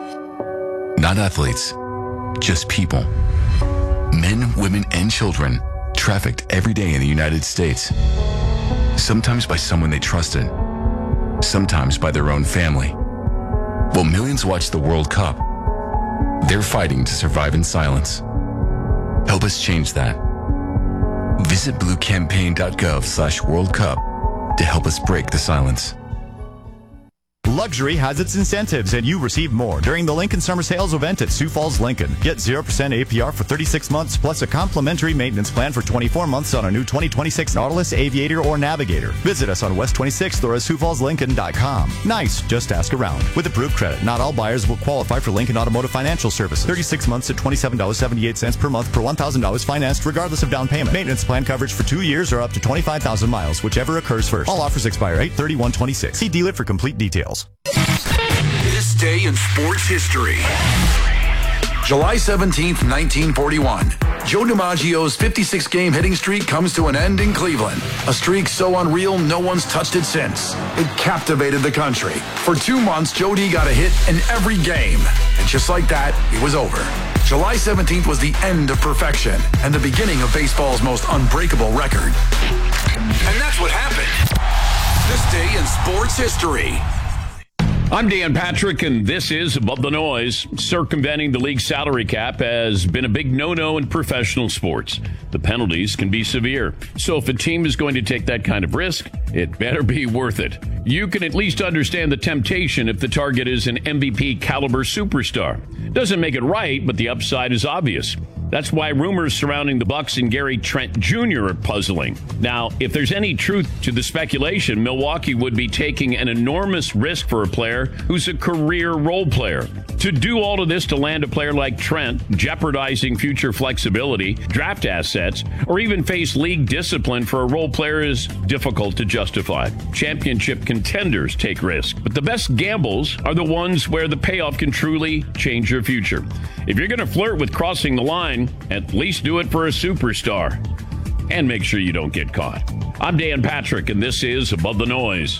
Not athletes, just people. Men, women, and children trafficked every day in the United States. Sometimes by someone they trusted. Sometimes by their own family. While millions watch the World Cup, they're fighting to survive in silence. Help us change that. Visit bluecampaign.gov slash World Cup to help us break the silence. Luxury has its incentives, and you receive more during the Lincoln Summer Sales event at Sioux Falls Lincoln. Get zero percent A P R for thirty-six months, plus a complimentary maintenance plan for twenty-four months on a new twenty twenty-six Nautilus, Aviator, or Navigator. Visit us on West twenty-sixth or at sioux falls lincoln dot com. Nice, just ask around. With approved credit, not all buyers will qualify for Lincoln Automotive Financial Services. thirty-six months at twenty-seven dollars and seventy-eight cents per month per one thousand dollars financed regardless of down payment. Maintenance plan coverage for two years or up to twenty-five thousand miles, whichever occurs first. All offers expire eight thirty-one twenty-six. See dealer for complete details. This day in sports history. July seventeenth, nineteen forty-one. Joe DiMaggio's fifty-six game hitting streak comes to an end in Cleveland. A streak so unreal, no one's touched it since. It captivated the country. For two months, Joe D got a hit in every game. And just like that, it was over. July seventeenth was the end of perfection and the beginning of baseball's most unbreakable record. And that's what happened. This day in sports history. I'm Dan Patrick, and this is Above the Noise. Circumventing the league's salary cap has been a big no-no in professional sports. The penalties can be severe. So if a team is going to take that kind of risk, it better be worth it. You can at least understand the temptation if the target is an M V P caliber superstar. Doesn't make it right, but the upside is obvious. That's why rumors surrounding the Bucks and Gary Trent Junior are puzzling. Now, if there's any truth to the speculation, Milwaukee would be taking an enormous risk for a player who's a career role player. To do all of this to land a player like Trent, jeopardizing future flexibility, draft assets, or even face league discipline for a role player is difficult to justify. Championship contenders take risk, but the best gambles are the ones where the payoff can truly change your future. If you're going to flirt with crossing the line, at least do it for a superstar. And make sure you don't get caught. I'm Dan Patrick, and this is Above the Noise.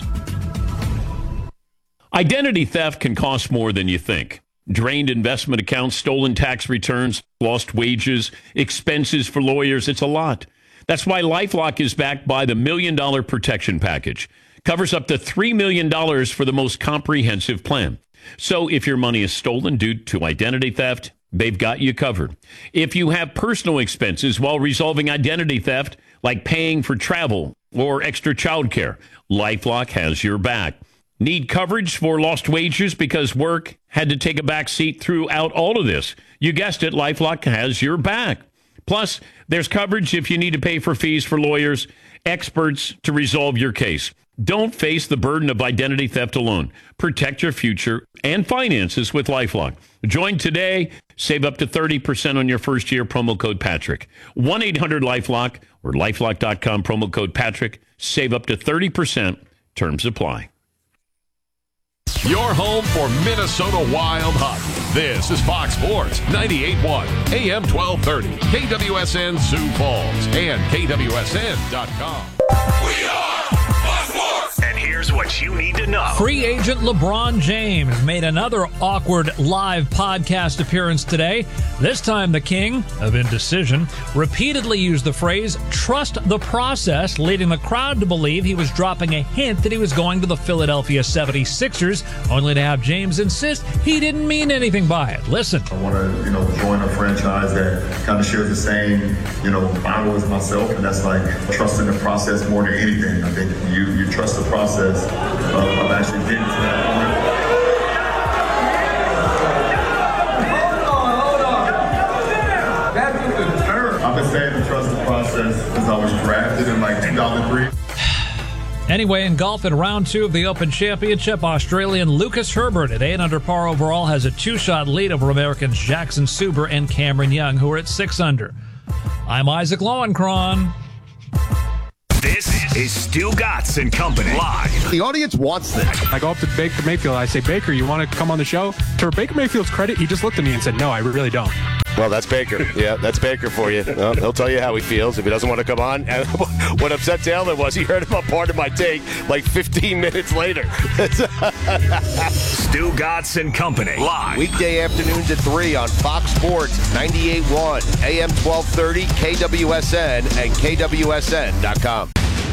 Identity theft can cost more than you think. Drained investment accounts, stolen tax returns, lost wages, expenses for lawyers. It's a lot. That's why LifeLock is backed by the Million Dollar Protection Package. Covers up to three million dollars for the most comprehensive plan. So if your money is stolen due to identity theft, they've got you covered. If you have personal expenses while resolving identity theft, like paying for travel or extra childcare, LifeLock has your back. Need coverage for lost wages because work had to take a back seat throughout all of this? You guessed it, LifeLock has your back. Plus, there's coverage if you need to pay for fees for lawyers, experts to resolve your case. Don't face the burden of identity theft alone. Protect your future and finances with LifeLock. Join today. Save up to thirty percent on your first year. Promo code Patrick. one eight hundred LifeLock or lifelock dot com. Promo code Patrick. Save up to thirty percent. Terms apply. Your home for Minnesota Wild hockey. This is Fox Sports ninety-eight point one, A M twelve thirty, K W S N Sioux Falls, and K W S N dot com. We are Fox Sports. And here's what you need to know. Free agent LeBron James made another awkward live podcast appearance today. This time the king of indecision repeatedly used the phrase, trust the process, leading the crowd to believe he was dropping a hint that he was going to the Philadelphia seventy-sixers, only to have James insist he didn't mean anything by it. Listen. I want to, you know, join a franchise that kind of shares the same, you know, Bible as myself, and that's like trusting the process more than anything. I think you, you trust the process of, of actually getting to that point. I've been saying to trust the process since I was drafted in like two thousand three. Anyway, in golf in round two of the Open Championship, Australian Lucas Herbert at eight under par overall has a two-shot lead over Americans Jackson Suber and Cameron Young, who are at six under. I'm Isaac Lowenkron. This is Stu Gatz and Company live. The audience wants this. I go up to Baker Mayfield. I say, Baker, you want to come on the show? To Baker Mayfield's credit, he just looked at me and said, no, I really don't. Well, that's Baker. Yeah, that's Baker for you. Well, he'll tell you how he feels if he doesn't want to come on. And what upset Taylor was he heard about part of my take like fifteen minutes later. Stu Gatz and Company live. Weekday afternoons at three on Fox Sports, ninety-eight point one, A M twelve thirty, K W S N, and K W S N dot com.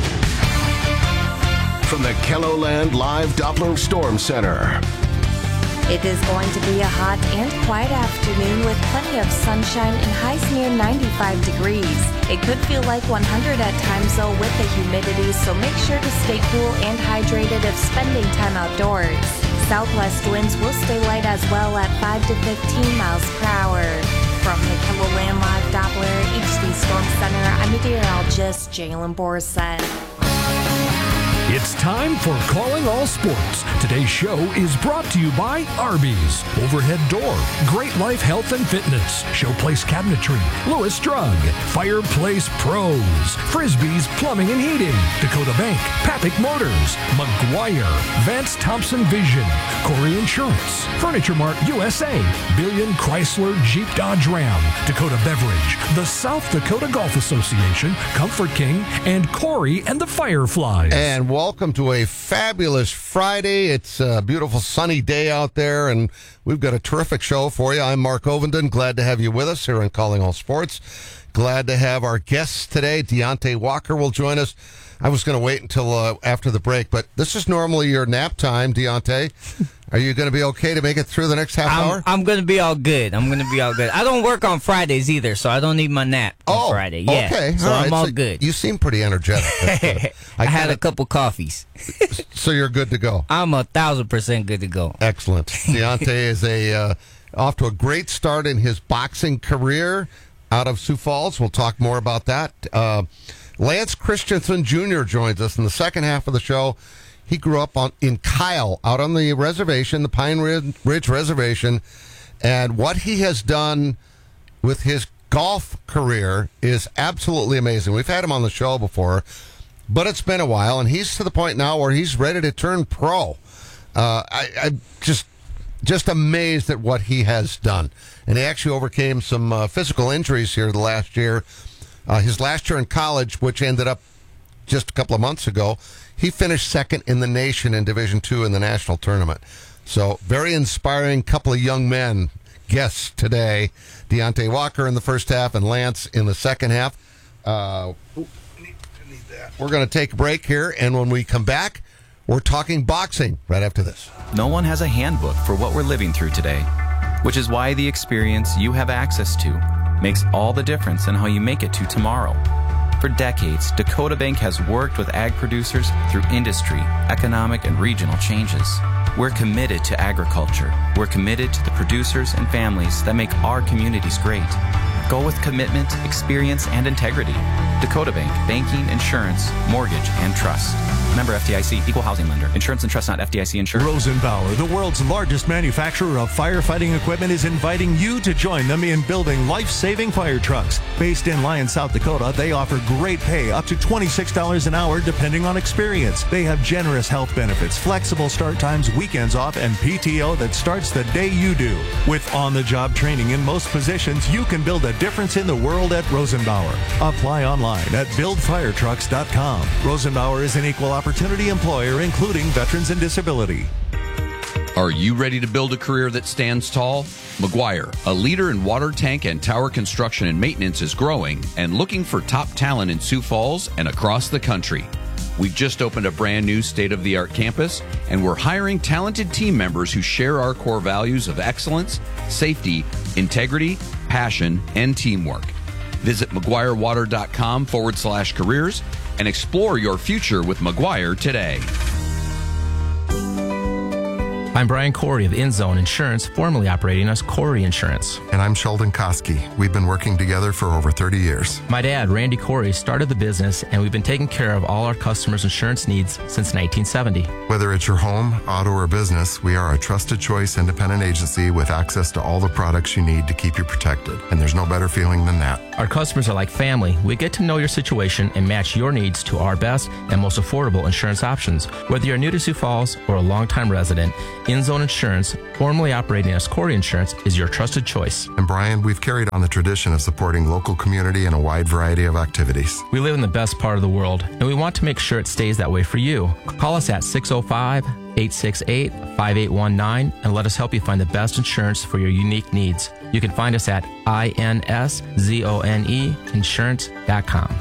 From the Kelloland Live Doppler Storm Center. It is going to be a hot and quiet afternoon with plenty of sunshine and highs near ninety-five degrees. It could feel like one hundred at times though with the humidity, so make sure to stay cool and hydrated if spending time outdoors. Southwest winds will stay light as well at five to fifteen miles per hour. From the Kelloland Live Doppler H D Storm Center, I'm meteorologist Jalen Borset. It's time for Calling All Sports. Today's show is brought to you by Arby's, Overhead Door, Great Life Health and Fitness, Showplace Cabinetry, Lewis Drug, Fireplace Pros, Frisbee's Plumbing and Heating, Dakota Bank, Papik Motors, McGuire, Vance Thompson Vision, Corey Insurance, Furniture Mart U S A, Billion Chrysler Jeep Dodge Ram, Dakota Beverage, the South Dakota Golf Association, Comfort King, and Corey and the Fireflies. And welcome to a fabulous Friday. It's a beautiful sunny day out there, and we've got a terrific show for you. I'm Mark Ovenden. Glad to have you with us here on Calling All Sports. Glad to have our guests today. Deontay Walker will join us. I was going to wait until uh, after the break, but this is normally your nap time, Deontay. Are you going to be okay to make it through the next half I'm, hour? I'm going to be all good. I'm going to be all good. I don't work on Fridays either, so I don't need my nap on oh, Friday. Yeah, okay. So all I'm right. all so good. You seem pretty energetic. I, I had kinda, a couple coffees. So you're good to go. I'm a thousand percent good to go. Excellent. Deontay is a uh, off to a great start in his boxing career out of Sioux Falls. We'll talk more about that. Uh, Lance Christensen Junior joins us in the second half of the show. He grew up on in Kyle, out on the reservation, the Pine Ridge Reservation, and what he has done with his golf career is absolutely amazing. We've had him on the show before, but it's been a while, and he's to the point now where he's ready to turn pro. Uh, I, I'm just just amazed at what he has done, and he actually overcame some uh, physical injuries here the last year. Uh, his last year in college, which ended up just a couple of months ago, he finished second in the nation in Division Two in the national tournament. So very inspiring couple of young men guests today. Deontay Walker in the first half and Lance in the second half. Uh, we're going to take a break here, and when we come back, we're talking boxing right after this. No one has a handbook for what we're living through today, which is why the experience you have access to makes all the difference in how you make it to tomorrow. For decades, Dakota Bank has worked with ag producers through industry, economic, and regional changes. We're committed to agriculture. We're committed to the producers and families that make our communities great. Go with commitment, experience, and integrity. Dakota Bank, banking, insurance, mortgage, and trust. Member F D I C, equal housing lender. Insurance and trust not F D I C insured. Rosenbauer, the world's largest manufacturer of firefighting equipment, is inviting you to join them in building life-saving fire trucks. Based in Lyon, South Dakota, they offer great pay, up to twenty-six dollars an hour, depending on experience. They have generous health benefits, flexible start times, weekends off, and P T O that starts the day you do. With on-the-job training in most positions, you can build a difference in the world at Rosenbauer. Apply online at build fire trucks dot com. Rosenbauer is an equal opportunity employer, including veterans and disability. Are you ready to build a career that stands tall? McGuire, a leader in water tank and tower construction and maintenance, is growing and looking for top talent in Sioux Falls and across the country. We've just opened a brand new state-of-the-art campus, and we're hiring talented team members who share our core values of excellence, safety, integrity, passion, and teamwork. Visit McGuireWater.com forward slash careers and explore your future with McGuire today. I'm Brian Corey of InZone Insurance, formerly operating as Corey Insurance. And I'm Sheldon Koski. We've been working together for over thirty years. My dad, Randy Corey, started the business, and we've been taking care of all our customers' insurance needs since nineteen seventy. Whether it's your home, auto, or business, we are a trusted choice independent agency with access to all the products you need to keep you protected. And there's no better feeling than that. Our customers are like family. We get to know your situation and match your needs to our best and most affordable insurance options. Whether you're new to Sioux Falls or a longtime resident, InZone Insurance, formerly operating as Corey Insurance, is your trusted choice. And Brian, we've carried on the tradition of supporting local community in a wide variety of activities. We live in the best part of the world, and we want to make sure it stays that way for you. Call us at six oh five, eight six eight, five eight one nine and let us help you find the best insurance for your unique needs. You can find us at I N S Z O N E insurance dot com.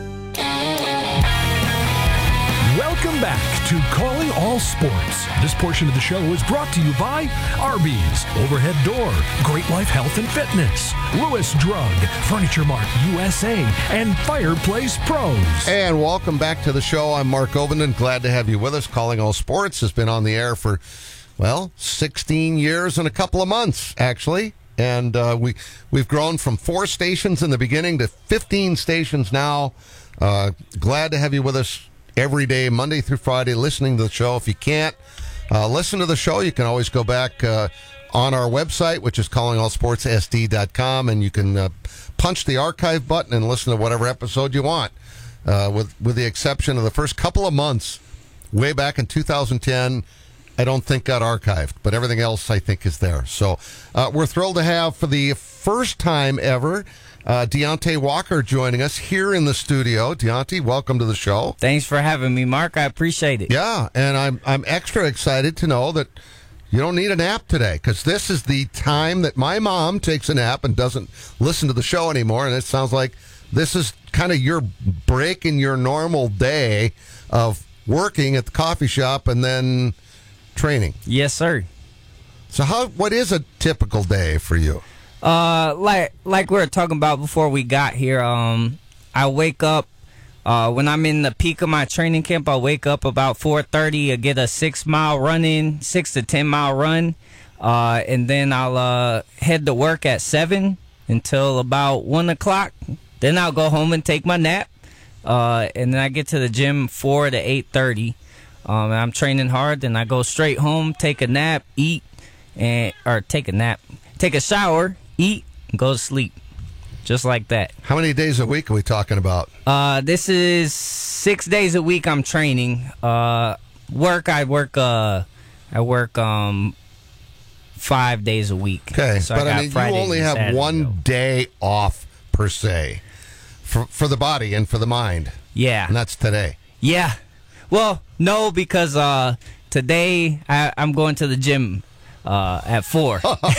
Welcome back to Calling All Sports. This portion of the show is brought to you by Arby's, Overhead Door, Great Life Health and Fitness, Lewis Drug, Furniture Mart U S A, and Fireplace Pros. And welcome back to the show. I'm Mark Ovenden. Glad to have you with us. Calling All Sports has been on the air for, well, sixteen years and a couple of months, actually. And uh, we, we've grown from four stations in the beginning to fifteen stations now. Uh, glad to have you with us every day, Monday through Friday, listening to the show. If you can't uh, listen to the show, you can always go back uh, on our website, which is calling all sports s d dot com, and you can uh, punch the archive button and listen to whatever episode you want, uh, with, with the exception of the first couple of months, way back in two thousand ten, I don't think got archived, but everything else I think is there. So uh, we're thrilled to have, for the first time ever, Uh, Deontay Walker joining us here in the studio. Deontay, welcome to the show. Thanks for having me, Mark. I appreciate it. Yeah, and I'm I'm extra excited to know that you don't need a nap today, because this is the time that my mom takes a nap and doesn't listen to the show anymore, and it sounds like this is kind of your break in your normal day of working at the coffee shop and then training. Yes, sir. So how? What is a typical day for you? Uh, like like we were talking about before we got here, um, I wake up, uh, when I'm in the peak of my training camp, I wake up about four thirty, I get a six-mile run in, six to ten-mile run, uh, and then I'll uh, head to work at seven until about one o'clock. Then I'll go home and take my nap, uh, and then I get to the gym four to eight thirty. Um, and I'm training hard, then I go straight home, take a nap, eat, and or take a nap, take a shower, eat, and go to sleep. Just like that. How many days a week are we talking about? Uh, this is six days a week I'm training. Uh, work, I work, uh, I work, um, five days a week. Okay, so but I, I mean, Fridays you only have Saturdays, one though. day off, per se, for, for the body and for the mind. Yeah. And that's today. Yeah. Well, no, because, uh, today I, I'm going to the gym. Uh, at four.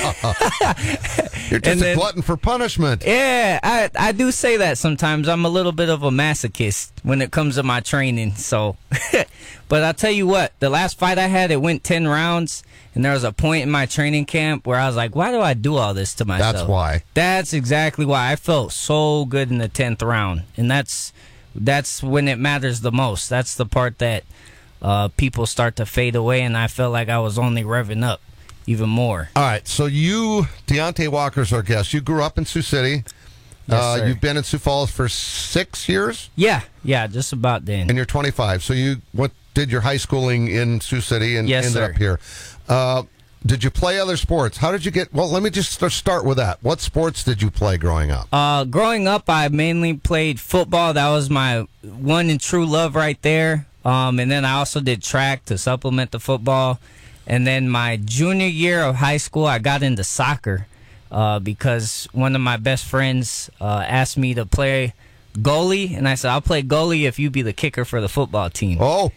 You're just And a then- glutton for punishment. Yeah, I I do say that sometimes. I'm a little bit of a masochist when it comes to my training. So, but I'll tell you what, the last fight I had, it went ten rounds, and there was a point in my training camp where I was like, why do I do all this to myself? That's why. That's exactly why. I felt so good in the tenth round, and that's that's when it matters the most. That's the part that uh, people start to fade away, and I felt like I was only revving up even more. All right, so you, Deontay Walker's our guest. You grew up in Sioux City. Yes, uh, sir. You've been in Sioux Falls for six years? Yeah, yeah, just about then. And you're twenty-five. So you what did your high schooling in Sioux City and Yes, ended sir. up here. Uh, did you play other sports? How did you get... Well, let me just start- start with that. What sports did you play growing up? Uh, growing up, I mainly played football. That was my one and true love right there. Um, and then I also did track to supplement the football. And then my junior year of high school, I got into soccer. uh, because one of my best friends uh, asked me to play goalie, and I said, I'll play goalie if you be the kicker for the football team. Oh.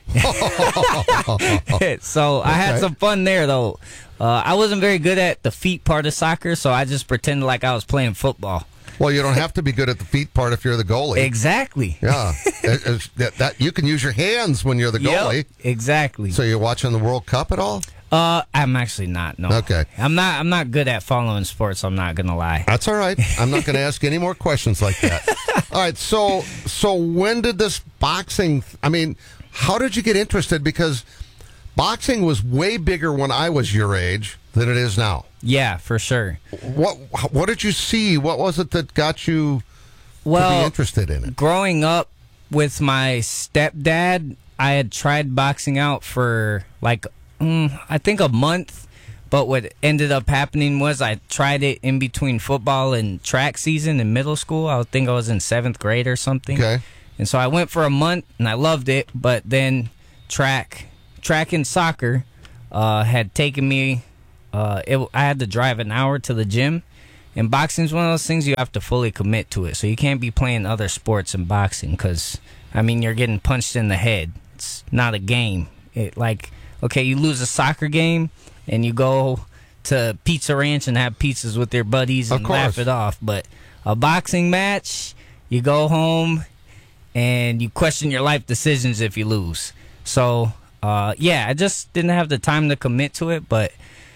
So I had Okay. some fun there, though. Uh, I wasn't very good at the feet part of soccer, so I just pretended like I was playing football. Well, you don't have to be good at the feet part if you're the goalie. Exactly. Yeah. It- it's- that, that- you can use your hands when you're the Yep, goalie. exactly. So you're watching the World Cup at all? Uh, I'm actually not. No. Okay. I'm not. I'm not good at following sports. I'm not gonna lie. That's all right. I'm not going to ask any more questions like that. All right. So, so when did this boxing? I mean, how did you get interested? Because boxing was way bigger when I was your age than it is now. Yeah, for sure. What What did you see? What was it that got you to Well, be interested in it? Growing up with my stepdad, I had tried boxing out for like mm, I think a month. But what ended up happening was I tried it in between football and track season in middle school. I think I was in seventh grade or something. Okay. And so I went for a month and I loved it. But then track, track and soccer uh, had taken me. Uh, it, I had to drive an hour to the gym. And boxing is one of those things you have to fully commit to it. So you can't be playing other sports in boxing because, I mean, you're getting punched in the head. It's not a game. It like, okay, you lose a soccer game and you go to Pizza Ranch and have pizzas with your buddies and laugh it off. But a boxing match, you go home and you question your life decisions if you lose. So, uh, yeah, I just didn't have the time to commit to it. But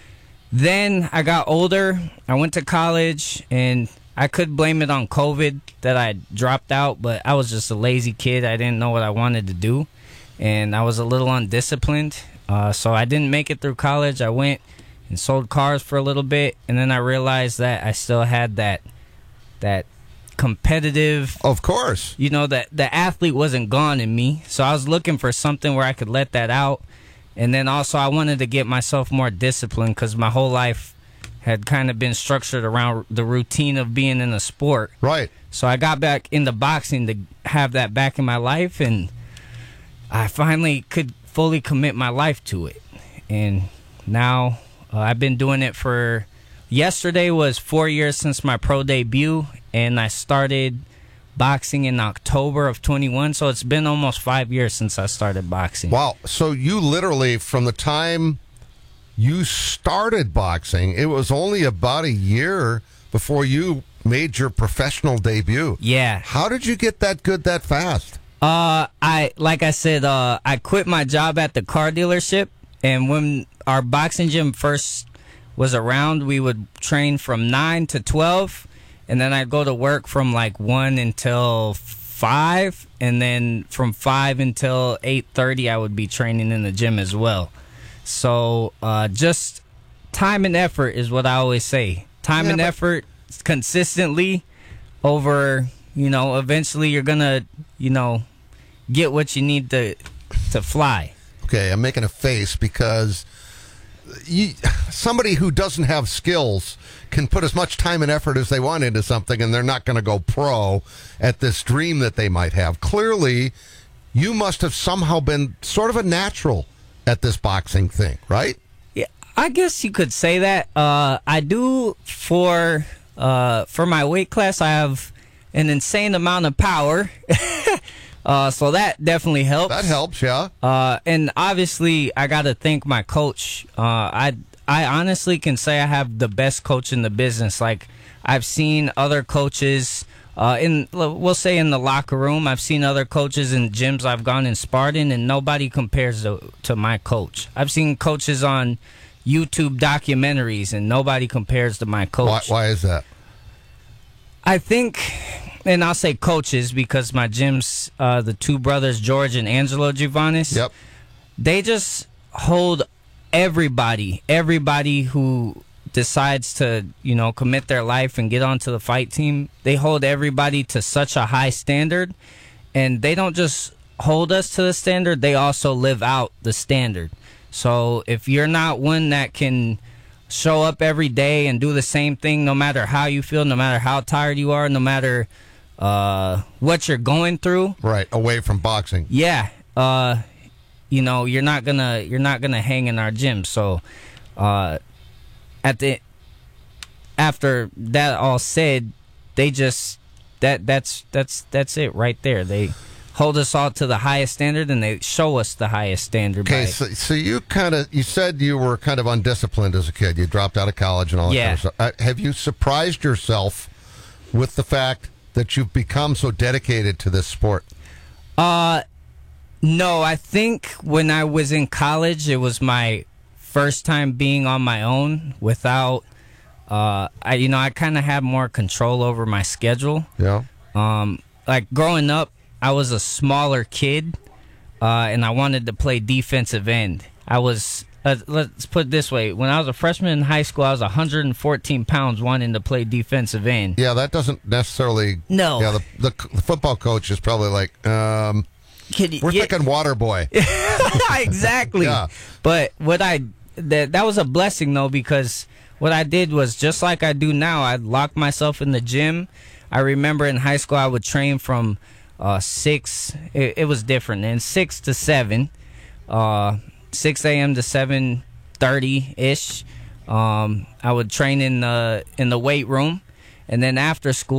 then I got older. I went to college, and I could blame it on COVID that I dropped out, but I was just a lazy kid. I didn't know what I wanted to do, and I was a little undisciplined. Uh, so I didn't make it through college. I went and sold cars for a little bit, and then I realized that I still had that that competitive. Of course. You know, that the athlete wasn't gone in me, so I was looking for something where I could let that out. And then also I wanted to get myself more disciplined because my whole life had kind of been structured around the routine of being in a sport. Right. So I got back into boxing to have that back in my life, and I finally could fully commit my life to it. And now uh, I've been doing it for, yesterday was four years since my pro debut, and I started boxing in October of twenty-one, so it's been almost five years since I started boxing. Wow. So you literally, from the time you started boxing, it was only about a year before you made your professional debut. Yeah. How did you get that good that fast? Uh, I like I said, uh, I quit my job at the car dealership, and when our boxing gym first was around, we would train from nine to twelve, and then I'd go to work from like one until five, and then from five until eight thirty, I would be training in the gym as well. So, uh, just time and effort is what I always say. Time Yeah, and but- effort consistently over, you know, eventually you're gonna, you know, get what you need to to fly. Okay, I'm making a face because you, somebody who doesn't have skills can put as much time and effort as they want into something, and they're not going to go pro at this dream that they might have. Clearly, you must have somehow been sort of a natural at this boxing thing, right? Yeah, I guess you could say that. Uh, I do for uh, for my weight class. I have an insane amount of power. Uh, so that definitely helps. That helps, yeah. Uh, and obviously, I got to thank my coach. Uh, I I honestly can say I have the best coach in the business. Like, I've seen other coaches uh, in, we'll say in the locker room. I've seen other coaches in gyms I've gone and sparred in, and nobody compares to, to my coach. I've seen coaches on YouTube documentaries, and nobody compares to my coach. Why, why is that? I think, and I'll say coaches because my gyms, uh, the two brothers, George and Angelo Giovannis, yep. they just hold everybody, everybody who decides to, you know, commit their life and get onto the fight team, they hold everybody to such a high standard, and they don't just hold us to the standard, they also live out the standard. So if you're not one that can show up every day and do the same thing no matter how you feel, no matter how tired you are, no matter uh, what you're going through. Right, away from boxing. Yeah. Uh, you know, you're not gonna you're not gonna hang in our gym. So uh, at the after that all said, they just that that's that's that's it right there. They hold us all to the highest standard, and they show us the highest standard. Okay, by, so, so you kind of you said you were kind of undisciplined as a kid. You dropped out of college and all that Yeah. kind of stuff. Uh, have you surprised yourself with the fact that you've become so dedicated to this sport? Uh, no, I think when I was in college, it was my first time being on my own without, uh, I you know, I kind of had more control over my schedule. Yeah. Um, like growing up, I was a smaller kid, uh, and I wanted to play defensive end. I was, uh, let's put it this way, when I was a freshman in high school, I was one hundred fourteen pounds wanting to play defensive end. Yeah, that doesn't necessarily. No. Yeah, the, the, the football coach is probably like, um, Can you, we're yeah. thinking water boy. Exactly. Yeah. But what I that that was a blessing though, because what I did was just like I do now. I'd lock myself in the gym. I remember in high school I would train from uh, six. It, it was different. And six to seven, uh, six a.m. to seven thirty ish. Um, I would train in the in the weight room, and then after school.